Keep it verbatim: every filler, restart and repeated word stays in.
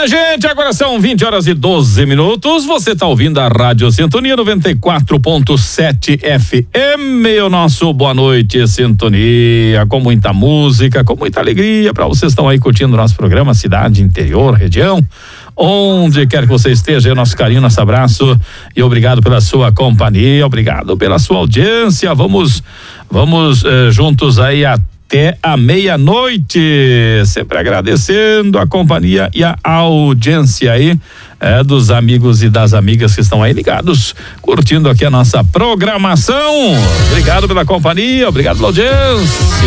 Minha gente, agora são vinte horas e doze minutos. Você está ouvindo a Rádio Sintonia noventa e quatro ponto sete F M. O nosso boa noite, Sintonia, com muita música, com muita alegria para vocês estão aí curtindo o nosso programa, cidade, interior, região. Onde quer que você esteja, o nosso carinho, nosso abraço e obrigado pela sua companhia, obrigado pela sua audiência. Vamos, vamos eh, juntos aí até a meia-noite, sempre agradecendo a companhia e a audiência aí eh, dos amigos e das amigas que estão aí ligados, curtindo aqui a nossa programação. Obrigado pela companhia, obrigado pela audiência.